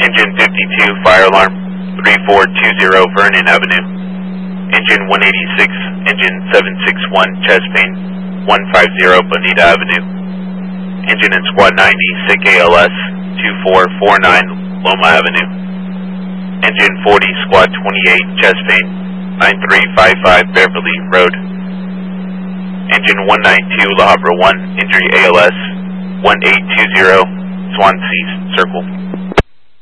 Engine 52, fire alarm 3420 Vernon Avenue. Engine 186, engine 761, chest pain 150 Bonita Avenue. Engine and squad 90, sick ALS 2449 Loma Avenue. Engine 40, squad 28, chest pain 9355 Beverly Road. Engine 192, La Habra 1, injury ALS 1820 Swansea Circle.